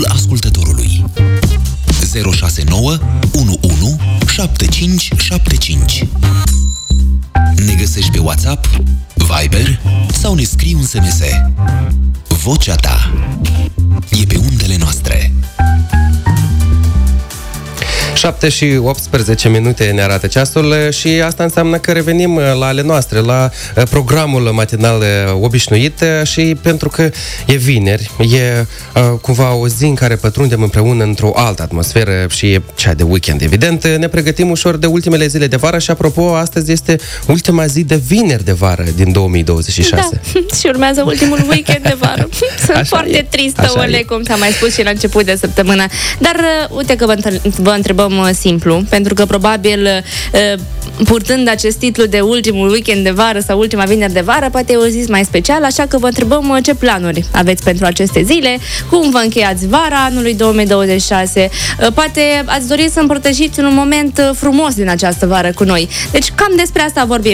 ascultătorului. 069 11 7575. Ne găsești pe WhatsApp, Viber sau ne scrii un SMS. Vocea ta e pe undele noastre. 7 și 18 minute ne arată ceasul și asta înseamnă că revenim la ale noastre, la programul matinal obișnuit și pentru că e vineri, e cumva o zi în care pătrundem împreună într-o altă atmosferă și e cea de weekend, evident, ne pregătim ușor de ultimele zile de vară și apropo, astăzi este ultima zi de vineri de vară din 2026. Da, și urmează ultimul weekend de vară. Sunt așa foarte tristă, Ole, cum ți-am mai spus și la început de săptămână. Dar uite că vă întrebăm simplu, pentru că probabil purtând acest titlu de ultimul weekend de vară sau ultima vineri de vară, poate e o zi mai specială, așa că vă întrebăm ce planuri aveți pentru aceste zile, cum vă încheiați vara anului 2026, poate ați dori să împărtășiți un moment frumos din această vară cu noi. Deci cam despre asta vorbim.